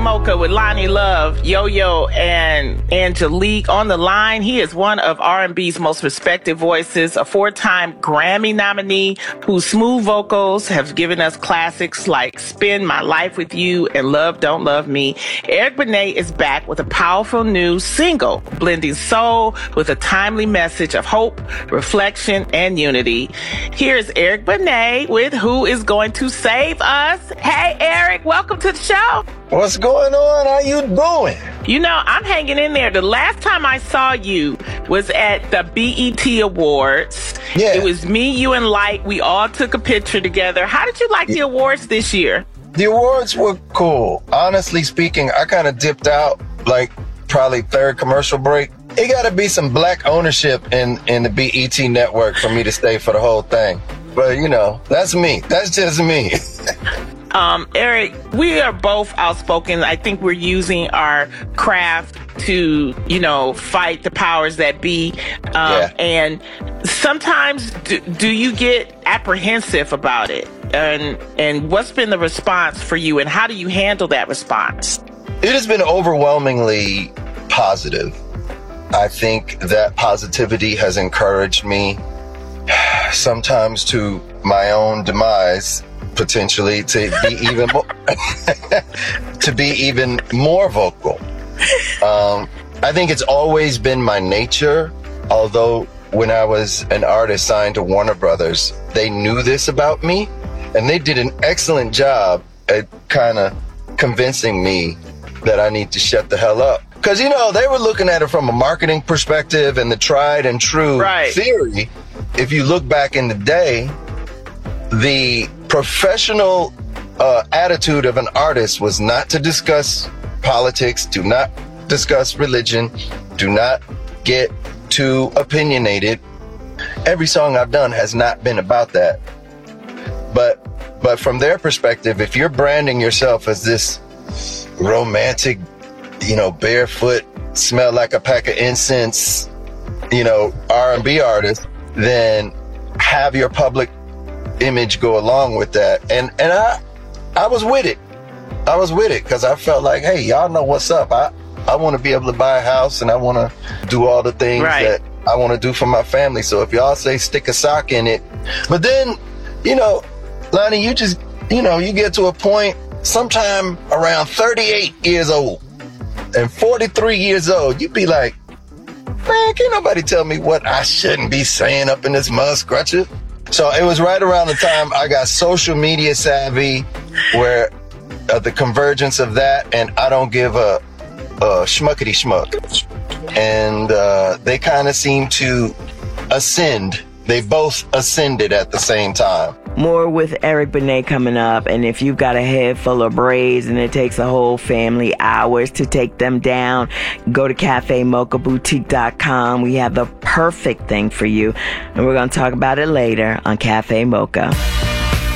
Mocha with Lonnie Love, Yo-Yo, and Angelique on the line. He is one of R&B's most respected voices, a 4-time Grammy nominee whose smooth vocals have given us classics like Spend My Life With You and Love Don't Love Me. Eric Benet is back with a powerful new single, blending soul with a timely message of hope, reflection, and unity. Here's Eric Benet with Who Is Going to Save Us. Hey, Eric, welcome to the show. What's going on? How you doing? You know, I'm hanging in there. The last time I saw you was at the BET Awards. Yeah. It was me, you, and Light. We all took a picture together. How did you like the awards this year? The awards were cool. Honestly speaking, I kind of dipped out like probably third commercial break. It got to be some black ownership in the BET network for me to stay for the whole thing. But, you know, that's me. That's just me. Eric, we are both outspoken. I think we're using our craft to, you know, fight the powers that be. And sometimes do you get apprehensive about it? And what's been the response for you, and how do you handle that response? It has been overwhelmingly positive. I think that positivity has encouraged me sometimes to my own demise, potentially, to be even more more vocal. I think it's always been my nature, although when I was an artist signed to Warner Brothers, they knew this about me, and they did an excellent job at kind of convincing me that I need to shut the hell up. Because, you know, they were looking at it from a marketing perspective and the tried and true theory. If you look back in the day, the professional attitude of an artist was not to discuss politics, do not discuss religion, do not get too opinionated. Every song I've done has not been about that. But from their perspective, if you're branding yourself as this romantic, you know, barefoot, smell like a pack of incense, you know, R&B artist, then have your public image go along with that. And I was with it. I was with it because I felt like, hey, y'all know what's up. I want to be able to buy a house, and I want to do all the things that I want to do for my family. So if y'all say stick a sock in it, but then, you know, Lonnie, you just, you know, you get to a point sometime around 38 years old and 43 years old, you be like, man, can't nobody tell me what I shouldn't be saying up in this mud scrutcher. So it was right around the time I got social media savvy, where the convergence of that and I don't give a schmuckety schmuck. And they kind of seem to ascend. They both ascended at the same time. More with Eric Benet coming up. And if you've got a head full of braids and it takes a whole family hours to take them down, go to CafeMochaBoutique.com. We have the perfect thing for you. And we're going to talk about it later on Cafe Mocha.